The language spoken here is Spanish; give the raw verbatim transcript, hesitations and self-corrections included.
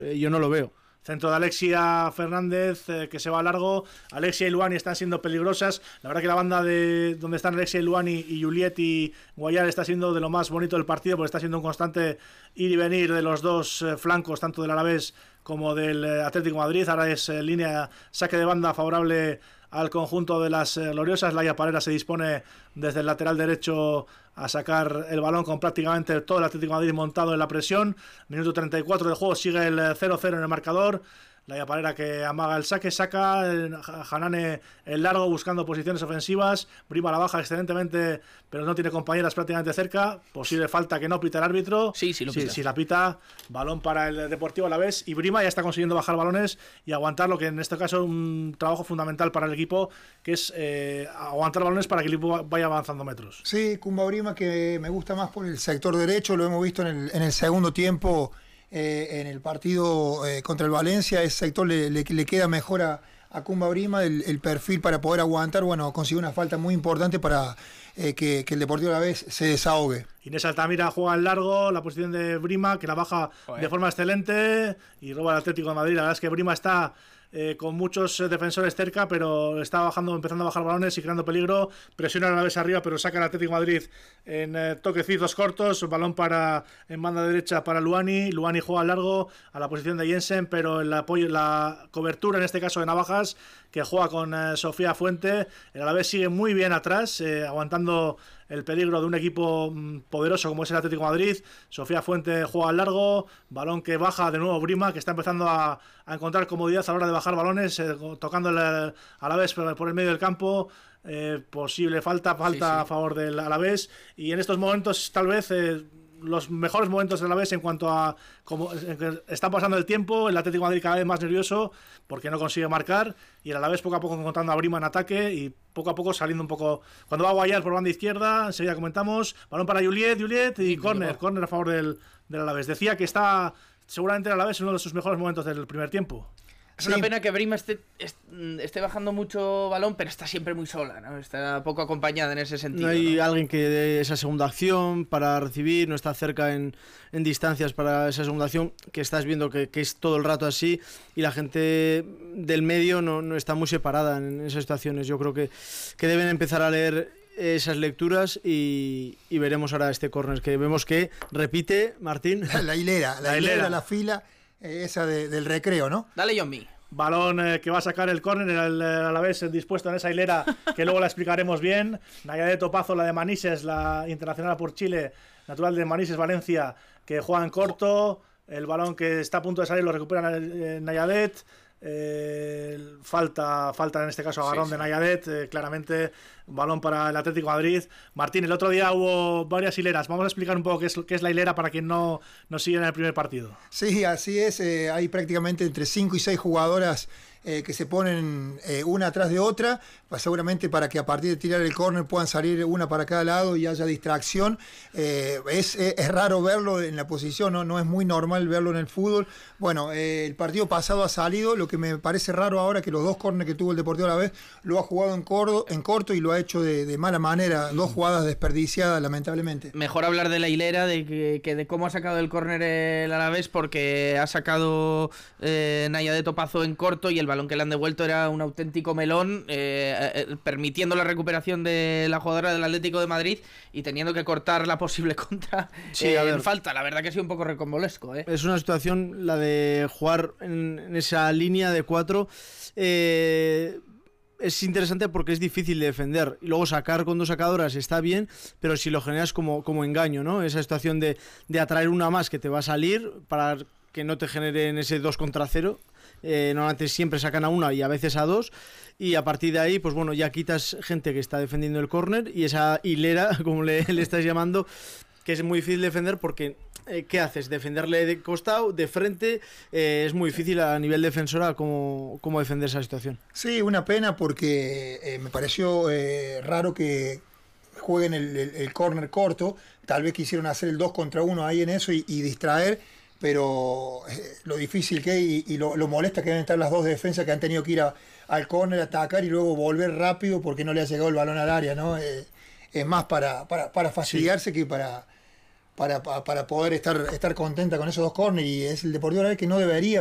eh, yo no lo veo. Centro de Alexia Fernández, eh, que se va largo. Alexia y Luani están siendo peligrosas. La verdad que la banda de donde están Alexia y Luani y Juliet y Guayar está siendo de lo más bonito del partido, porque está siendo un constante ir y venir de los dos eh, flancos, tanto del Alavés como del eh, Atlético de Madrid. Ahora es eh, línea saque de banda favorable al conjunto de las eh, gloriosas. Laia Parera se dispone desde el lateral derecho a sacar el balón con prácticamente todo el Atlético de Madrid montado en la presión. Minuto treinta y cuatro del juego, sigue el cero cero en el marcador. Laia Parera que amaga el saque, saca el Hanane el largo buscando posiciones ofensivas. Brima la baja excelentemente, pero no tiene compañeras prácticamente cerca. Posible falta que no pita el árbitro. Sí, sí, lo pita. Sí, sí, la pita. Balón para el Deportivo Alavés. Y Brima ya está consiguiendo bajar balones y aguantar lo que en este caso es un trabajo fundamental para el equipo, que es eh, aguantar balones para que el equipo vaya avanzando metros. Sí, Kumba Brima, que me gusta más por el sector derecho. Lo hemos visto en el, en el segundo tiempo. Eh, en el partido eh, contra el Valencia, ese sector le, le, le queda mejor a, a Kumba Brima, el, el perfil para poder aguantar. Bueno, consiguió una falta muy importante para eh, que, que el Deportivo Alavés se desahogue. Inés Altamira juega en largo, la posición de Brima, que la baja Joder. de forma excelente y roba el Atlético de Madrid. La verdad es que Brima está eh, con muchos eh, defensores cerca, pero está bajando, empezando a bajar balones y creando peligro. Presiona a la vez arriba, pero saca el Atlético de Madrid en eh, toquecitos cortos. Balón para en banda derecha para Luani. Luani juega al largo a la posición de Jensen, pero el apoyo, la cobertura en este caso de Navajas, que juega con eh, Sofía Fuente. El Alavés sigue muy bien atrás, eh, aguantando el peligro de un equipo mmm, poderoso como es el Atlético de Madrid. Sofía Fuente juega al largo, balón que baja de nuevo Brima, que está empezando a, a encontrar comodidad a la hora de bajar balones, eh, tocando el Alavés por, por el medio del campo. Eh, posible falta, falta sí, sí. a favor del Alavés, y en estos momentos tal vez eh, los mejores momentos del Alavés en cuanto a cómo está pasando el tiempo. El Atlético de Madrid cada vez más nervioso porque no consigue marcar, y el Alavés poco a poco encontrando a Brima en ataque y poco a poco saliendo un poco. Cuando va a Guayar por banda izquierda, enseguida comentamos, balón para Juliet, Juliet y córner, córner a favor del, del Alavés. Decía que está seguramente el Alavés en uno de sus mejores momentos del primer tiempo. Es una sí. pena que Brima esté, esté bajando mucho balón, pero está siempre muy sola, ¿no? Está poco acompañada en ese sentido. No hay ¿no? alguien que dé esa segunda acción para recibir, no está cerca en, en distancias para esa segunda acción, que estás viendo que, que es todo el rato así, y la gente del medio no, no está muy separada en esas situaciones. Yo creo que, que deben empezar a leer esas lecturas y, y veremos ahora este córner, que vemos que repite Martín. La hilera, la, la hilera, hilera, la fila. Esa de, del recreo, ¿no? Dale, Johnny. Balón eh, que va a sacar el córner, el, el Alavés dispuesto en esa hilera, que luego la explicaremos bien. Naya de Topazo, la de Manises, la internacional por Chile, natural de Manises, Valencia, que juega en corto. El balón que está a punto de salir lo recupera eh, Nayadet. Eh, falta falta en este caso agarrón sí, sí. de Nayadet, eh, claramente balón para el Atlético de Madrid. Martín, el otro día hubo varias hileras, vamos a explicar un poco qué es, qué es la hilera para quien no nos sigue en el primer partido. Sí, así es, eh, hay prácticamente entre cinco y seis jugadoras eh, que se ponen eh, una atrás de otra, pues seguramente para que a partir de tirar el córner puedan salir una para cada lado y haya distracción. eh, es, es, es raro verlo en la posición, no, no es muy normal verlo en el fútbol. Bueno, eh, el partido pasado ha salido, lo que me parece raro ahora que los dos córneres que tuvo el Deportivo Alavés lo ha jugado en, cordo, en corto y lo ha hecho de, de mala manera, dos jugadas desperdiciadas lamentablemente. Mejor hablar de la hilera, de que, que de cómo ha sacado el córner el Alavés, porque ha sacado eh, Naya de Topazo en corto y el balón que le han devuelto era un auténtico melón, eh, eh, permitiendo la recuperación de la jugadora del Atlético de Madrid y teniendo que cortar la posible contra sí, eh, a ver. en falta. La verdad que ha sido un poco recombolesco, ¿eh? Es una situación, la de jugar en, en esa línea de cuatro, eh, es interesante porque es difícil de defender, y luego sacar con dos sacadoras está bien, pero si lo generas como, como engaño, ¿no? Esa situación de, de atraer una más que te va a salir para que no te generen ese dos contra cero. Eh, normalmente siempre sacan a una y a veces a dos, y a partir de ahí pues bueno, ya quitas gente que está defendiendo el córner y esa hilera, como le, le estás llamando, que es muy difícil defender porque eh, ¿qué haces? Defenderle de costado, de frente, eh, es muy difícil a nivel defensora cómo, cómo defender esa situación. Sí, una pena porque eh, me pareció eh, raro que jueguen el, el, el córner corto, tal vez quisieron hacer el dos contra uno ahí en eso y, y distraer, pero eh, lo difícil que es y, y lo, lo molesta que deben estar las dos defensas que han tenido que ir a, al córner, atacar y luego volver rápido porque no le ha llegado el balón al área, ¿no? Eh, es más para, para, para fastidiarse sí. que para, para, para poder estar, estar contenta con esos dos córneres, y es el Deportivo Alavés que no debería